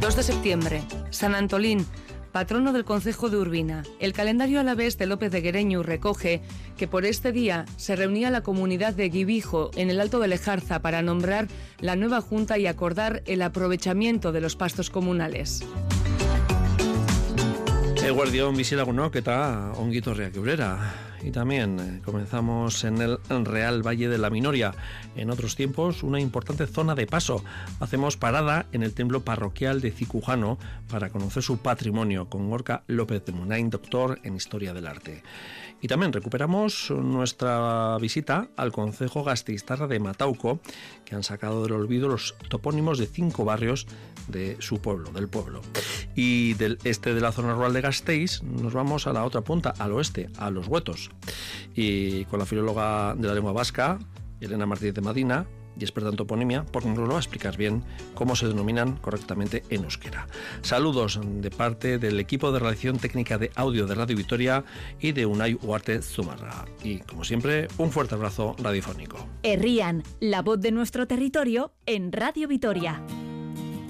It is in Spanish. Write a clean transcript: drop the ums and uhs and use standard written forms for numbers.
2 de septiembre, San Antolín, patrono del concejo de Urbina. El calendario alavés de López de Guereñu recoge que por este día se reunía la comunidad de Guibijo en el Alto de Lejarza para nombrar la nueva junta y acordar el aprovechamiento de los pastos comunales. Eguerdión bizilagunok eta ongi etorriak geurera. Y también comenzamos en el Real Valle de la Minoria, en otros tiempos una importante zona de paso. Hacemos parada en el templo parroquial de Cicujano para conocer su patrimonio con Gorka López de Munain, doctor en Historia del Arte. Y también recuperamos nuestra visita al concejo gasteiztarra de Matauco, que han sacado del olvido los topónimos de 5 barrios de su pueblo, del pueblo. Y del este de la zona rural de Gasteiz nos vamos a la otra punta, al oeste, a Los Huetos. Y con la filóloga de la lengua vasca, Elena Martínez de Madina, y experta en toponimia, porque nos lo va a explicar bien cómo se denominan correctamente en euskera. Saludos de parte del equipo de redacción técnica de audio de Radio Vitoria y de Unai Uarte Zumarra. Y, como siempre, un fuerte abrazo radiofónico. Herrian, la voz de nuestro territorio en Radio Vitoria.